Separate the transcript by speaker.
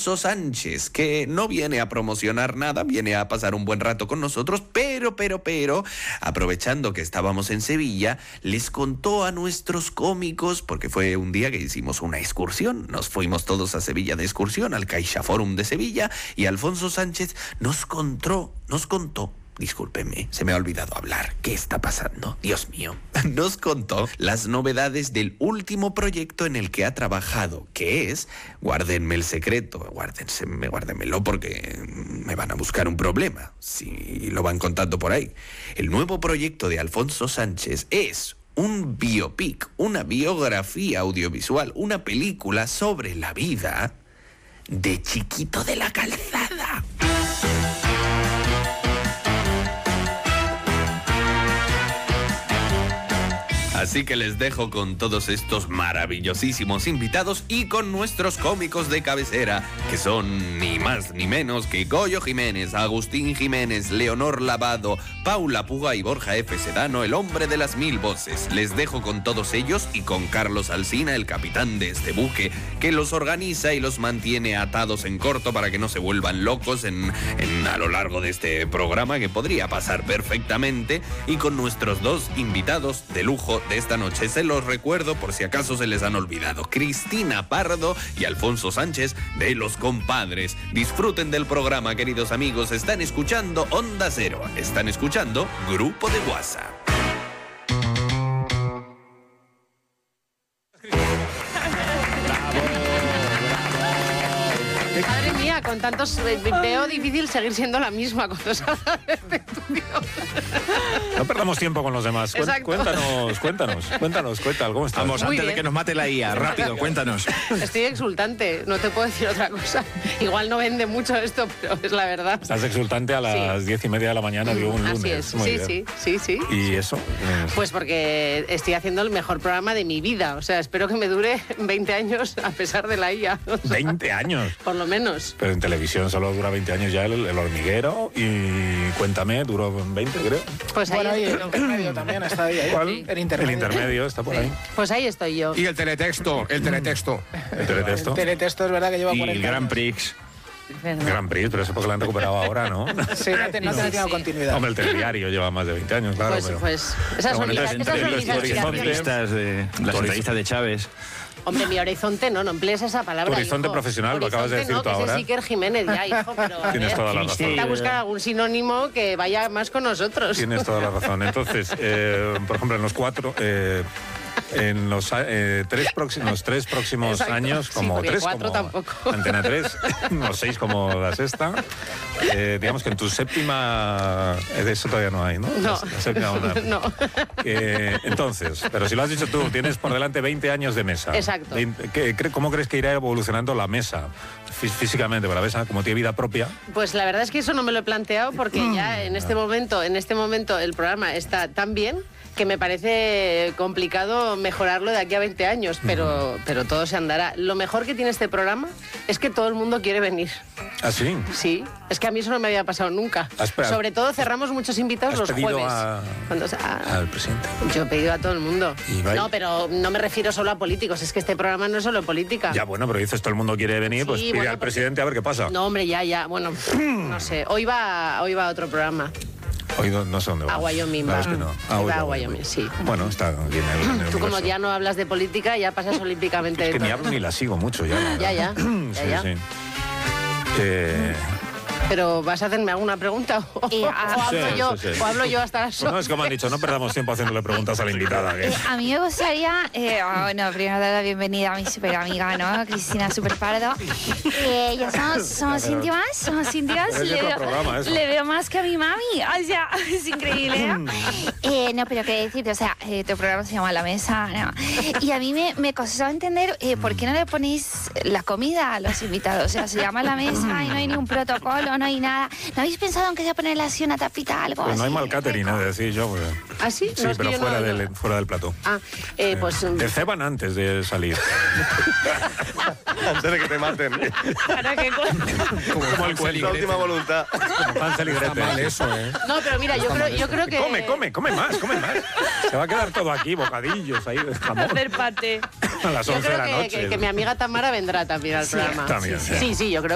Speaker 1: Alfonso Sánchez, que no viene a promocionar nada, viene a pasar un buen rato con nosotros, pero, aprovechando que estábamos en Sevilla, les contó a nuestros cómicos, porque fue un día que hicimos una excursión, nos fuimos todos a Sevilla de excursión, al CaixaForum de Sevilla, y Alfonso Sánchez nos contó, discúlpenme, se me ha olvidado hablar. ¿Qué está pasando? Dios mío. Nos contó las novedades del último proyecto en el que ha trabajado, que es, guárdenme el secreto, guárdenmelo porque me van a buscar un problema, si lo van contando por ahí. El nuevo proyecto de Alfonso Sánchez es un biopic, una biografía audiovisual, una película sobre la vida de Chiquito de la Calzada. Así que les dejo con todos estos maravillosísimos invitados y con nuestros cómicos de cabecera, que son ni más ni menos que Goyo Jiménez, Agustín Jiménez, Leonor Lavado, Paula Puga y Borja F. Sedano, el hombre de las 1000 voces. Les dejo con todos ellos y con Carlos Alsina, el capitán de este buque, que los organiza y los mantiene atados en corto para que no se vuelvan locos a lo largo de este programa, que podría pasar perfectamente, y con nuestros dos invitados de lujo de esta noche. Se los recuerdo por si acaso se les han olvidado: Cristina Pardo y Alfonso Sánchez de Los Compadres. Disfruten del programa, queridos amigos. Están escuchando Onda Cero, están escuchando Grupo de WhatsApp.
Speaker 2: Madre mía, con tantos veo difícil seguir siendo la misma cuando salga de este estudio.
Speaker 3: No perdamos tiempo con los demás. Cuéntanos, ¿cómo estás?
Speaker 4: Vamos, antes de que nos mate la IA, rápido, cuéntanos.
Speaker 2: Estoy exultante, no te puedo decir otra cosa. Igual no vende mucho esto, pero es la verdad.
Speaker 3: Estás exultante a las 10:30 de la mañana de un lunes.
Speaker 2: Así es,
Speaker 3: Muy
Speaker 2: sí.
Speaker 3: ¿Y eso?
Speaker 2: Pues porque estoy haciendo el mejor programa de mi vida. O sea, espero que me dure 20 años a pesar de la IA. O sea,
Speaker 3: 20 años.
Speaker 2: Por lo menos.
Speaker 3: Pero en televisión solo dura 20 años ya el hormiguero, y Cuéntame duró 20, creo.
Speaker 2: Pues ahí
Speaker 5: Bueno, y el intermedio también está ahí.
Speaker 3: ¿Cuál?
Speaker 2: Sí.
Speaker 3: El intermedio está por ahí.
Speaker 2: Pues ahí estoy yo.
Speaker 4: Y el teletexto.
Speaker 3: El teletexto.
Speaker 5: El teletexto es verdad que lleva
Speaker 4: Y
Speaker 5: 40
Speaker 4: el Grand
Speaker 5: años.
Speaker 4: Prix.
Speaker 3: Gran Prix, pero eso porque lo han recuperado ahora, ¿no?
Speaker 5: Sí, no ha tenido continuidad.
Speaker 3: Hombre, el telediario lleva más de 20 años, claro.
Speaker 2: Pues esas son mis aspiraciones.
Speaker 4: Las entrevistas de Chávez.
Speaker 2: Hombre, mi horizonte no emplees esa palabra.
Speaker 3: Tu horizonte
Speaker 2: hijo.
Speaker 3: profesional, lo acabas de decir
Speaker 2: no,
Speaker 3: tú
Speaker 2: que
Speaker 3: ahora.
Speaker 2: ese Iker Jiménez ya, hijo, pero a
Speaker 3: Tienes
Speaker 2: ver,
Speaker 3: toda la razón.
Speaker 2: intenta buscar algún sinónimo que vaya más con nosotros.
Speaker 3: Tienes toda la razón. Entonces, por ejemplo, en los cuatro... en los tres próximos
Speaker 2: Exacto.
Speaker 3: años, como
Speaker 2: Sí,
Speaker 3: 3
Speaker 2: 4
Speaker 3: como
Speaker 2: tampoco.
Speaker 3: Antena 3, o 6 como la sexta, digamos que en tu séptima, de eso todavía no hay, ¿no?
Speaker 2: No.
Speaker 3: La séptima onda.
Speaker 2: No.
Speaker 3: Entonces, pero si lo has dicho tú, tienes por delante 20 años de mesa.
Speaker 2: Exacto.
Speaker 3: ¿Cómo crees que irá evolucionando la mesa físicamente? Para la mesa, como tiene vida propia.
Speaker 2: Pues la verdad es que eso no me lo he planteado porque ya en este momento el programa está tan bien que me parece complicado mejorarlo de aquí a 20 años, pero todo se andará. Lo mejor que tiene este programa es que todo el mundo quiere venir.
Speaker 3: ¿Ah, sí?
Speaker 2: Sí, es que a mí eso no me había pasado nunca.
Speaker 3: Espera.
Speaker 2: Sobre todo cerramos muchos invitados los jueves.
Speaker 3: Al presidente?
Speaker 2: Yo he pedido a todo el mundo.
Speaker 3: Ibai.
Speaker 2: No, pero no me refiero solo a políticos, es que este programa no es solo política.
Speaker 3: Ya, bueno, pero dices todo el mundo quiere venir, pues
Speaker 2: Sí,
Speaker 3: pide
Speaker 2: bueno,
Speaker 3: al presidente a ver qué pasa.
Speaker 2: No, hombre, ya, bueno, no sé. Hoy va a otro programa.
Speaker 3: Hoy no sé dónde va.
Speaker 2: A Wyoming
Speaker 3: La
Speaker 2: va.
Speaker 3: verdad es que no.
Speaker 2: Va a Wyoming, sí.
Speaker 3: Bueno, está aquí en el
Speaker 2: Tú como
Speaker 3: universo.
Speaker 2: ya no hablas de política, ya pasas olímpicamente
Speaker 3: Es que
Speaker 2: de
Speaker 3: ni
Speaker 2: todo.
Speaker 3: hablo ni la sigo mucho ya. la
Speaker 2: Ya,
Speaker 3: verdad.
Speaker 2: ya.
Speaker 3: Sí.
Speaker 2: Pero ¿vas a hacerme alguna pregunta? ¿O hablo yo hasta las
Speaker 3: Pues no, es como han dicho, no perdamos tiempo haciéndole preguntas a la invitada. ¿Qué?
Speaker 6: A mí me gustaría, bueno, primero dar la bienvenida a mi super amiga, ¿no? Cristina Super Pardo. Ya somos íntimas,
Speaker 3: Es de otro programa, eso.
Speaker 6: Le veo más que a mi mami, o sea, es increíble, ¿no? No, pero qué decirte, o sea, tu programa se llama La Mesa, ¿no? Y a mí me costó entender por qué no le ponéis la comida a los invitados, o sea, se llama La Mesa y no hay ningún protocolo, no hay nada. ¿No habéis pensado en que se ponerle así una tapita, algo
Speaker 3: Pues no hay
Speaker 6: así?
Speaker 3: mal catering, de decir yo. Pues.
Speaker 2: ¿Ah, sí?
Speaker 3: Sí,
Speaker 2: No, es que
Speaker 3: pero
Speaker 2: yo no-
Speaker 3: fuera del plató.
Speaker 2: Ah, pues...
Speaker 3: Te ceban antes de salir.
Speaker 7: Antes de que te maten.
Speaker 2: para que
Speaker 3: Como el
Speaker 7: La
Speaker 3: cuello.
Speaker 7: última voluntad.
Speaker 3: Como Hansel y Gretel.
Speaker 2: No, pero mira, yo creo que...
Speaker 3: Come más. Se va a quedar todo aquí, bocadillos ahí de jamón.
Speaker 6: Hacer parte.
Speaker 3: A las
Speaker 2: Yo
Speaker 3: 11 de
Speaker 2: creo
Speaker 3: la noche.
Speaker 2: que mi amiga Tamara vendrá también al programa.
Speaker 3: también,
Speaker 2: Sí, yo creo